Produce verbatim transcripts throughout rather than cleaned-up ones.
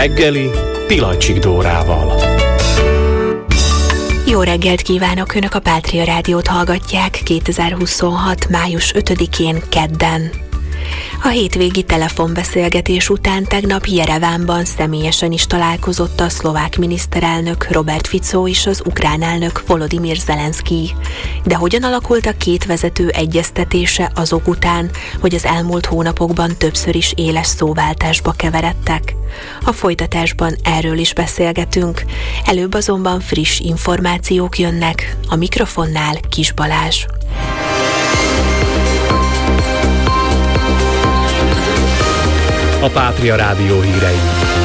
reggeli Pilacsik Dórával. Jó reggelt kívánok! Önök a Pátria Rádiót hallgatják kétezer-huszonhat. május ötödikén kedden. A hétvégi telefonbeszélgetés után tegnap Jerevánban személyesen is találkozott a szlovák miniszterelnök Robert Fico és az ukrán elnök Volodymyr Zelenszky. De hogyan alakult a két vezető egyeztetése azok után, hogy az elmúlt hónapokban többször is éles szóváltásba keveredtek? A folytatásban erről is beszélgetünk, előbb azonban friss információk jönnek, a mikrofonnál Kis Balázs. A Pátria Rádió hírei.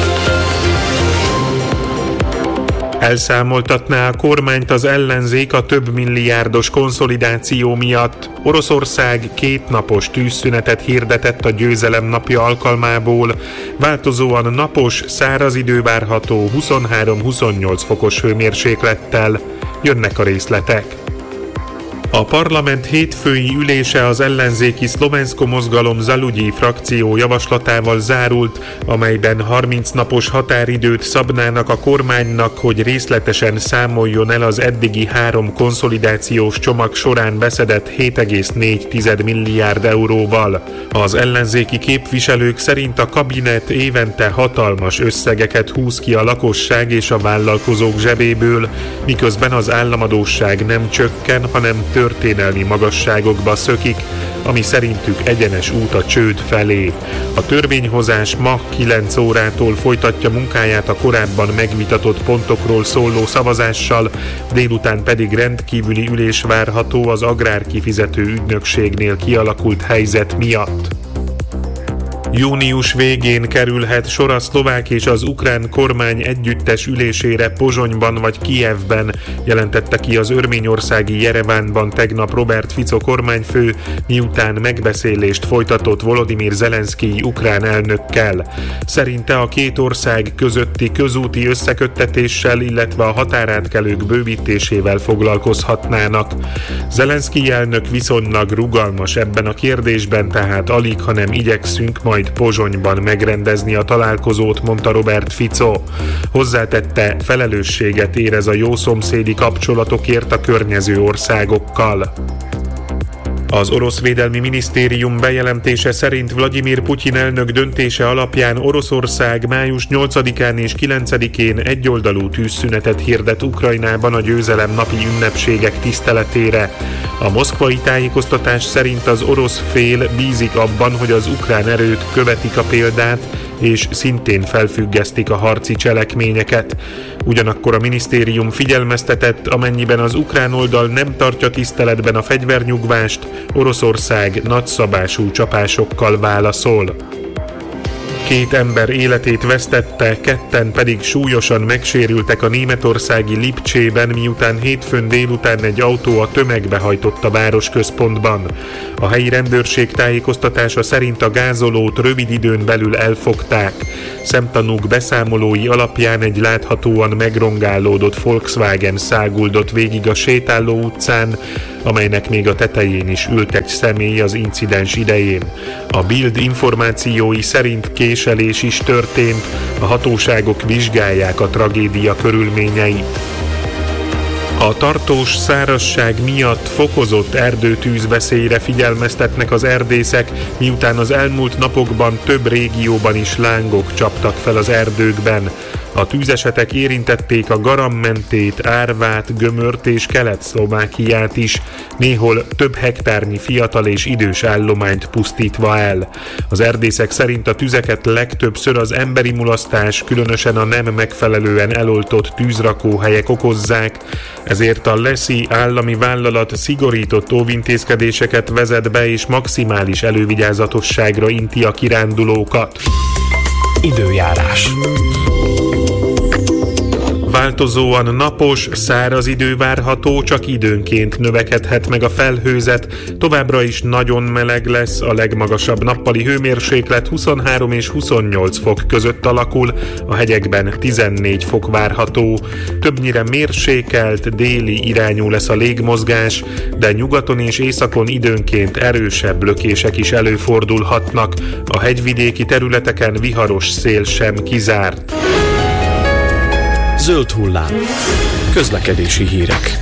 Elszámoltatná a kormányt az ellenzék a több milliárdos konszolidáció miatt. Oroszország kétnapos tűzszünetet hirdetett a győzelem napja alkalmából. Változóan napos, száraz idő várható huszonhárom-huszonnyolc fokos hőmérséklettel. Jönnek a részletek. A parlament hétfői ülése az ellenzéki Szlovensko mozgalom Zaludyi frakció javaslatával zárult, amelyben harminc napos határidőt szabnának a kormánynak, hogy részletesen számoljon el az eddigi három konszolidációs csomag során beszedett hét egész négy milliárd euróval. Az ellenzéki képviselők szerint a kabinet évente hatalmas összegeket húz ki a lakosság és a vállalkozók zsebéből, miközben az államadósság nem csökken, hanem történelmi magasságokba szökik, ami szerintük egyenes út a csőd felé. A törvényhozás ma kilenc órától folytatja munkáját a korábban megvitatott pontokról szóló szavazással, délután pedig rendkívüli ülés várható az agrárkifizető ügynökségnél kialakult helyzet miatt. Június végén kerülhet sor a szlovák és az ukrán kormány együttes ülésére Pozsonyban vagy Kijevben, jelentette ki az örményországi Jerevánban tegnap Robert Fico kormányfő, miután megbeszélést folytatott Volodymyr Zelenszky ukrán elnökkel. Szerinte a két ország közötti közúti összeköttetéssel, illetve a határátkelők bővítésével foglalkozhatnának. Zelenszky elnök viszonylag rugalmas ebben a kérdésben, tehát alig, hanem igyekszünk majd Pozsonyban megrendezni a találkozót, mondta Robert Fico. Hozzátette, felelősséget érez a jószomszédi kapcsolatokért a környező országokkal. Az orosz védelmi minisztérium bejelentése szerint Vladimir Putyin elnök döntése alapján Oroszország május nyolcadikán és kilencedikén egyoldalú tűzszünetet hirdet Ukrajnában a győzelem napi ünnepségek tiszteletére. A moszkvai tájékoztatás szerint az orosz fél bízik abban, hogy az ukrán erők követik a példát, és szintén felfüggesztik a harci cselekményeket. Ugyanakkor a minisztérium figyelmeztetett, amennyiben az ukrán oldal nem tartja tiszteletben a fegyvernyugvást, Oroszország nagyszabású csapásokkal válaszol. Két ember életét vesztette, ketten pedig súlyosan megsérültek a németországi Lipcsében, miután hétfőn délután egy autó a tömegbe hajtott a városközpontban. A helyi rendőrség tájékoztatása szerint a gázolót rövid időn belül elfogták. Szemtanúk beszámolói alapján egy láthatóan megrongálódott Volkswagen száguldott végig a sétáló utcán, amelynek még a tetején is ült egy személy az incidens idején. A Bild információi szerint késelés is történt, a hatóságok vizsgálják a tragédia körülményeit. A tartós szárazság miatt fokozott erdőtűzveszélyre figyelmeztetnek az erdészek, miután az elmúlt napokban több régióban is lángok csaptak fel az erdőkben. A tűzesetek érintették a Garammentét, Árvát, Gömört és Kelet-Szlovákiát is, néhol több hektárnyi fiatal és idős állományt pusztítva el. Az erdészek szerint a tüzeket legtöbbször az emberi mulasztás, különösen a nem megfelelően eloltott tűzrakóhelyek okozzák, ezért a Leszi állami vállalat szigorított óvintézkedéseket vezet be és maximális elővigyázatosságra inti a kirándulókat. Időjárás. Változóan napos, száraz idő várható, csak időnként növekedhet meg a felhőzet. Továbbra is nagyon meleg lesz, a legmagasabb nappali hőmérséklet huszonhárom és huszonnyolc fok között alakul, a hegyekben tizennégy fok várható. Többnyire mérsékelt, déli irányú lesz a légmozgás, de nyugaton és északon időnként erősebb lökések is előfordulhatnak. A hegyvidéki területeken viharos szél sem kizárt. Zöld hullám. Közlekedési hírek.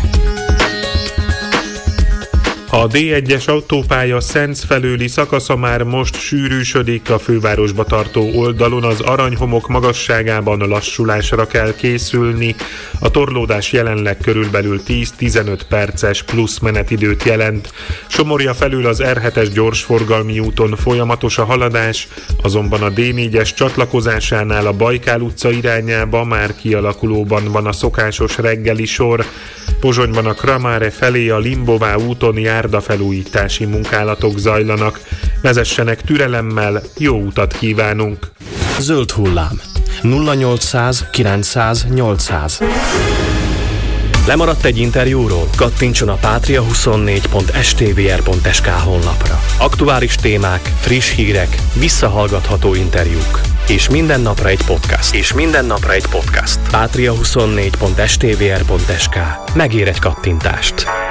A dé egyes autópálya Szenc felőli szakasza már most sűrűsödik, a fővárosba tartó oldalon az Aranyhomok magasságában lassulásra kell készülni. A torlódás jelenleg körülbelül tíz-tizenöt perces plusz menetidőt jelent. Somorja felül az er hetes gyorsforgalmi úton folyamatos a haladás, azonban a dé négyes csatlakozásánál a Bajkál utca irányába már kialakulóban van a szokásos reggeli sor. Pozsonyban a Kramáre felé a Limbová úton járdafelújítási munkálatok zajlanak. Vezessenek türelemmel, jó utat kívánunk! Zöld hullám. nulla nyolcszáz kilencszáz nyolcszáz. Lemaradt egy interjúról? Kattintson a patria huszonnégy pont s t v r pont s k honlapra. Aktuális témák, friss hírek, visszahallgatható interjúk. És minden napra egy podcast. És minden napra egy podcast. patria huszonnégy pont s t v r pont s k. Megér egy kattintást.